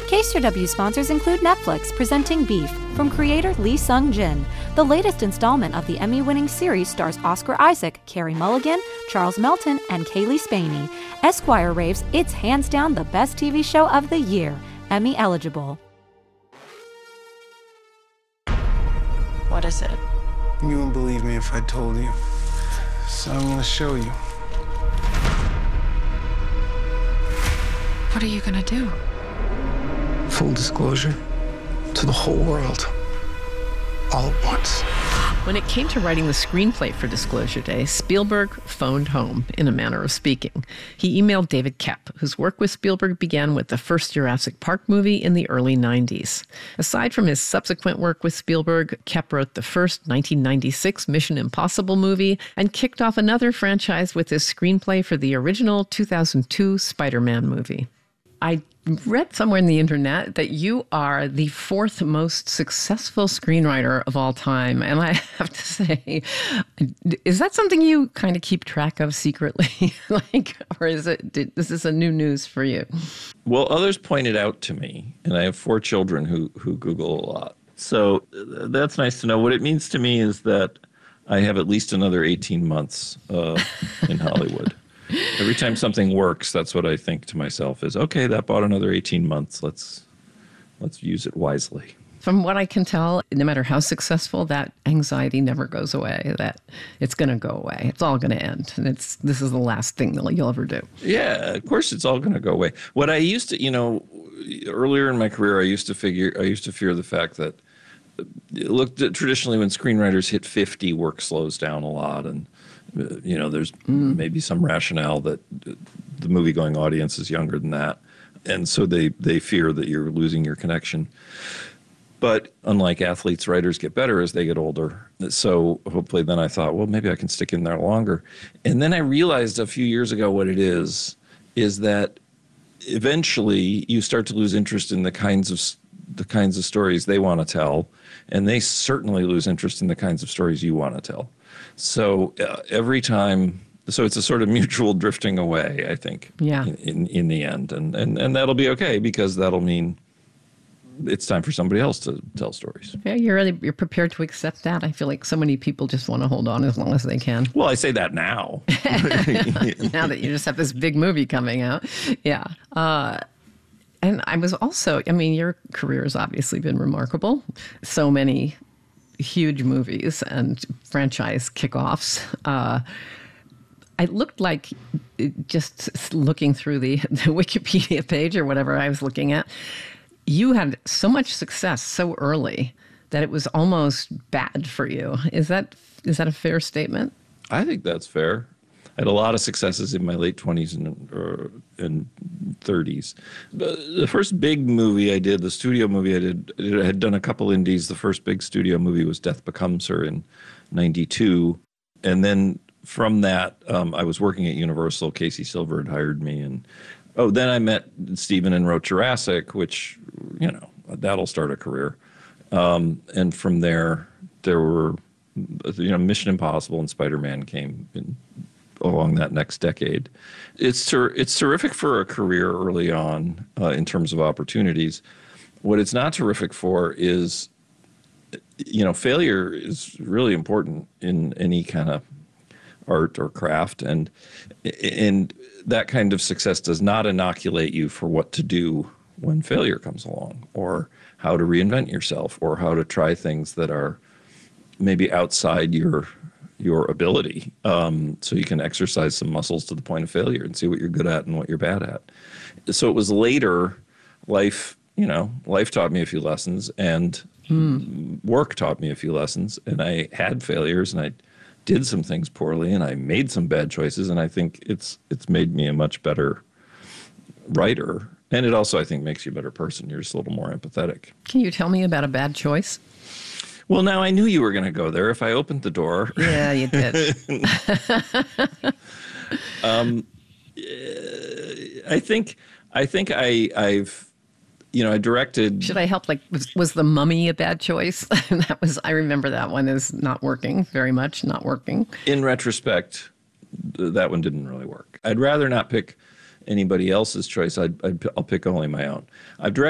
KCRW sponsors include Netflix presenting Beef from creator Lee Sung-jin. The latest installment of the Emmy-winning series stars Oscar Isaac, Carey Mulligan, Charles Melton, and Kaylee Spaney. Esquire raves it's hands down the best TV show of the year, Emmy eligible. What is it? You wouldn't believe me if I told you. So I'm gonna show you. What are you gonna do? Full disclosure to the whole world. All at once. When it came to writing the screenplay for Disclosure Day, Spielberg phoned home, in a manner of speaking. He emailed David Koepp, whose work with Spielberg began with the first Jurassic Park movie in the early 90s. Aside from his subsequent work with Spielberg, Koepp wrote the first 1996 Mission Impossible movie and kicked off another franchise with his screenplay for the original 2002 Spider-Man movie. I read somewhere in the internet that you are the fourth most successful screenwriter of all time. And I have to say, is that something you kind of keep track of secretly? Or is this is a new news for you? Well, others pointed out to me, and I have 4 children who Google a lot. So that's nice to know. What it means to me is that I have at least another 18 months in Hollywood. Every time something works, that's what I think to myself is, okay, that bought another 18 months. Let's use it wisely. From what I can tell, no matter how successful, that anxiety never goes away, that it's going to go away. It's all going to end. And this is the last thing that you'll ever do. Yeah, of course it's all going to go away. What I used to, earlier in my career, I used to fear the fact that, look, traditionally when screenwriters hit 50, work slows down a lot. And there's maybe some rationale that the movie-going audience is younger than that. And so they fear that you're losing your connection. But unlike athletes, writers get better as they get older. So hopefully then I thought, well, maybe I can stick in there longer. And then I realized a few years ago what it is that eventually you start to lose interest in the kinds of stories they want to tell. And they certainly lose interest in the kinds of stories you want to tell. So every time, so it's a sort of mutual drifting away, I think, in the end. And that'll be okay, because that'll mean it's time for somebody else to tell stories. Yeah, you're prepared to accept that. I feel like so many people just want to hold on as long as they can. Well, I say that now. Now that you just have this big movie coming out. Yeah. And I was also, your career has obviously been remarkable. So many huge movies and franchise kickoffs. It looked like, just looking through the Wikipedia page or whatever I was looking at, you had so much success so early that it was almost bad for you. Is that a fair statement? I think that's fair. I had a lot of successes in my late 20s and 30s. The first big movie I did, the studio movie I did, I had done a couple indies. The first big studio movie was Death Becomes Her in 92. And then from that, I was working at Universal. Casey Silver had hired me. And then I met Steven and wrote Jurassic, which, that'll start a career. And from there were, Mission Impossible and Spider-Man came in along that next decade. It's terrific for a career early on in terms of opportunities. What it's not terrific for is, failure is really important in any kind of art or craft, and that kind of success does not inoculate you for what to do when failure comes along, or how to reinvent yourself, or how to try things that are maybe outside your ability, so you can exercise some muscles to the point of failure and see what you're good at and what you're bad at. So it was later, life taught me a few lessons, and work taught me a few lessons, and I had failures, and I did some things poorly, and I made some bad choices, and I think it's made me a much better writer. And it also, I think, makes you a better person. You're just a little more empathetic. Can you tell me about a bad choice? Well, now I knew you were going to go there if I opened the door. Yeah, you did. I think I've I directed. Should I help? Was The Mummy a bad choice? I remember that one as not working very much, not working. In retrospect, that one didn't really work. I'd rather not pick anybody else's choice. I'll pick only my own. I've directed